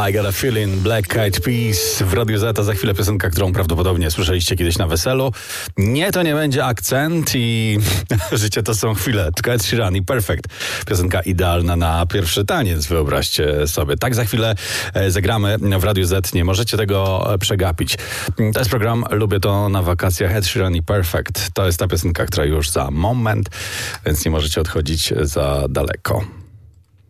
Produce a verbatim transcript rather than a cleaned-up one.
I Got a Feeling, Black Eyed Peas w Radiu Z, a za chwilę piosenka, którą prawdopodobnie słyszeliście kiedyś na weselu. Nie, to nie będzie akcent i życie to są chwile. Ed Sheeran i Perfect. Piosenka idealna na pierwszy taniec, wyobraźcie sobie. Tak za chwilę zagramy w Radiu Z, nie możecie tego przegapić. To jest program Lubię to na wakacjach. Ed Sheeran i Perfect. To jest ta piosenka, która już za moment, więc nie możecie odchodzić za daleko.